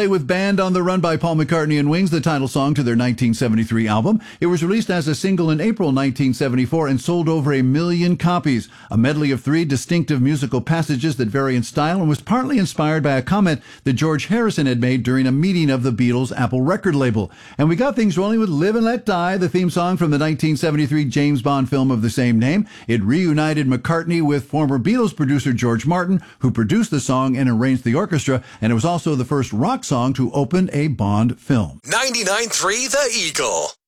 With Band on the Run by Paul McCartney and Wings, the title song to their 1973 album. It was released as a single in April 1974 and sold over 1 million copies. A medley of 3 distinctive musical passages that vary in style and was partly inspired by a comment that George Harrison had made during a meeting of the Beatles' Apple record label. And we got things rolling with Live and Let Die, the theme song from the 1973 James Bond film of the same name. It reunited McCartney with former Beatles producer George Martin, who produced the song and arranged the orchestra, and it was also the first rock song to open a Bond film. 99.3 The Eagle.